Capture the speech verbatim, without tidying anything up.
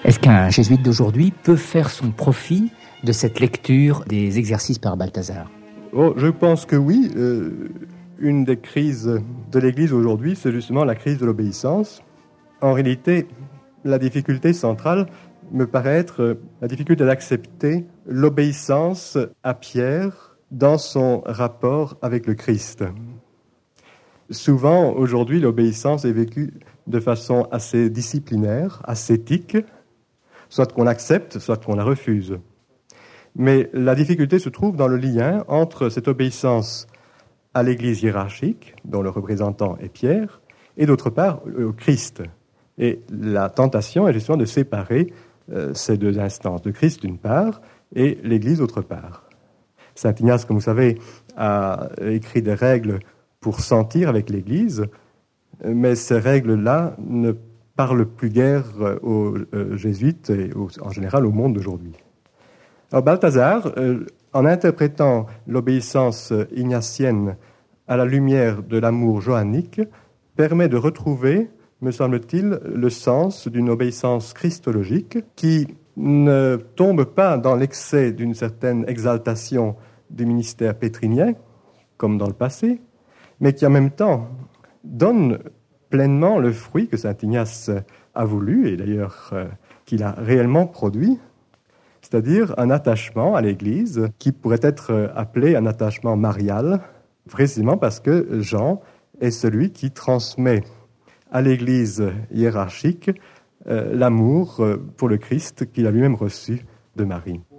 Est-ce qu'un jésuite d'aujourd'hui peut faire son profit de cette lecture des exercices par Balthazar? Oh, je pense que oui. Euh, une des crises de l'Église aujourd'hui, c'est justement la crise de l'obéissance. En réalité, la difficulté centrale me paraît être la difficulté d'accepter l'obéissance à Pierre dans son rapport avec le Christ. Souvent, aujourd'hui, l'obéissance est vécue de façon assez disciplinaire, ascétique, soit qu'on l'accepte, soit qu'on la refuse. Mais la difficulté se trouve dans le lien entre cette obéissance à l'Église hiérarchique, dont le représentant est Pierre, et d'autre part au Christ. Et la tentation est justement de séparer euh, ces deux instances, le Christ d'une part et l'Église d'autre part. Saint Ignace, comme vous savez, a écrit des règles pour sentir avec l'Église, mais ces règles-là ne parlent plus guère aux euh, jésuites et aux, en général au monde d'aujourd'hui. Alors Balthazar, euh, en interprétant l'obéissance ignatienne à la lumière de l'amour johannique, permet de retrouver, me semble-t-il, le sens d'une obéissance christologique qui ne tombe pas dans l'excès d'une certaine exaltation du ministère pétrinien, comme dans le passé, mais qui en même temps donne pleinement le fruit que saint Ignace a voulu, et d'ailleurs euh, qu'il a réellement produit, c'est-à-dire un attachement à l'Église qui pourrait être appelé un attachement marial, précisément parce que Jean est celui qui transmet à l'Église hiérarchique euh, l'amour pour le Christ qu'il a lui-même reçu de Marie.